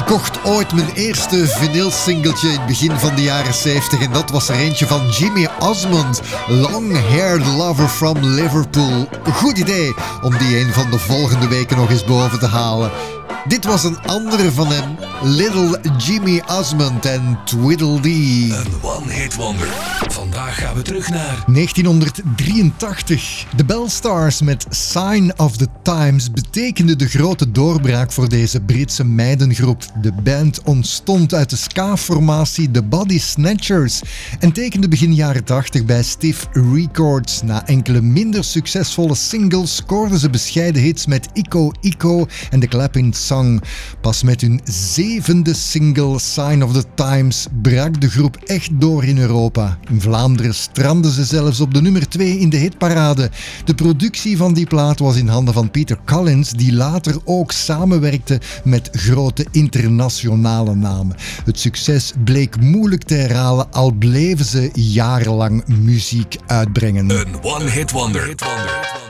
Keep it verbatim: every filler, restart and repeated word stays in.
kocht ooit mijn eerste vinylsingeltje in het begin van de jaren zeventig en dat was er eentje van Jimmy Osmond, Long-Haired Lover from Liverpool. Goed idee om die een van de volgende weken nog eens boven te halen. Dit was een andere van hem, Little Jimmy Osmond en Tweedledee. Een one-hit wonder. Vandaag gaan we terug naar negentienhonderddrieëntachtig. De Bellstars met Sign of the Times betekende de grote doorbraak voor deze Britse meidengroep. De band ontstond uit de ska-formatie The Body Snatchers en tekende begin jaren tachtig bij Stiff Records. Na enkele minder succesvolle singles scoorden ze bescheiden hits met Ico Ico en The Clapping Song. Pas met hun zevende single Sign of the Times brak de groep echt door in Europa. In Vlaanderen strandden ze zelfs op de nummer twee in de hitparade. De productie van die plaat was in handen van Peter Collins, die later ook samenwerkte met grote internationale namen. Het succes bleek moeilijk te herhalen, al bleven ze jarenlang muziek uitbrengen. een one-hit wonder.